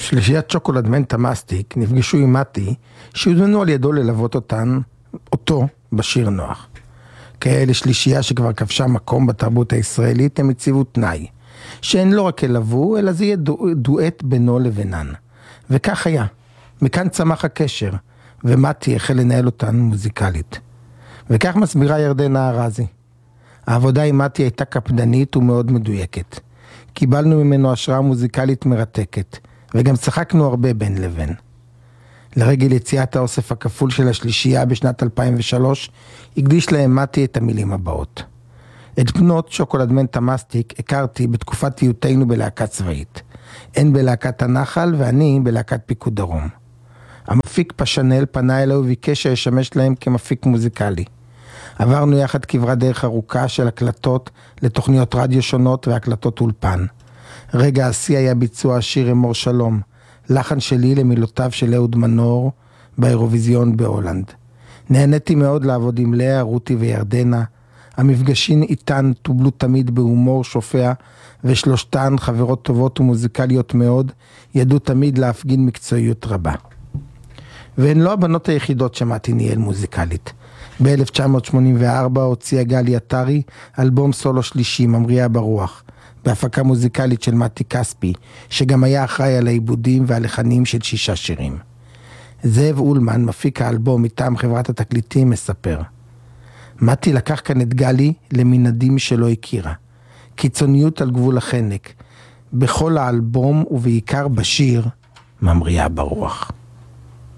שלישיית שוקולד מנטה מסטיק נפגשו עם מתי, שהוזמנו על ידו ללוות אותו בשיר נוח. כאלה שלישייה שכבר כבשה מקום בתרבות הישראלית, הם הציבו תנאי, שהן לא רק ילוו, אלא זה יהיה דואט בינו לבינן. וכך היה. מכאן צמח הקשר, ומתי החל לנהל אותן מוזיקלית. וכך מסבירה ירדנה ארזי. העבודה עם מתי הייתה קפדנית ומאוד מדויקת. קיבלנו ממנו השראה מוזיקלית מרתקת, וגם צחקנו הרבה בין לבין. לרגל יציאת האוסף הכפול של השלישייה בשנת 2003, הקדיש להם מתי את המילים הבאות. את בנות שוקולד מנטה מסטיק הכרתי בתקופת היותנו בלהקה צבאית. הן בלהקת הנחל ואני בלהקת פיקוד דרום. המפיק פשנל פנה אליו וביקש שישמש להם כמפיק מוזיקלי. עברנו יחד כברת דרך ארוכה של הקלטות לתוכניות רדיו שונות והקלטות אולפן. רגע השיא היה ביצוע השיר אמור שלום, לחן שלי למילותיו של אהוד מנור באירוויזיון בהולנד. נהניתי מאוד לעבוד עם לאה, רותי וירדנה. המפגשים איתן טובלו תמיד בהומור שופע, ושלושתן חברות טובות ומוזיקליות מאוד, ידעו תמיד להפגין מקצועיות רבה. והן לא הבנות היחידות שמעתי ניהל מוזיקלית. ב-1984 הוציאה גלי עטרי אלבום סולו שלישי, ממריאה ברוח, בהפקה מוזיקלית של מתי כספי, שגם היה אחראי על העיבודים והלחנים של 6 שירים. זאב אולמן, מפיק האלבום מטעם חברת התקליטים, מספר. מתי לקח כאן את גלי למנהדים שלא הכירה. קיצוניות על גבול החנק, בכל האלבום ובעיקר בשיר ממריאה ברוח.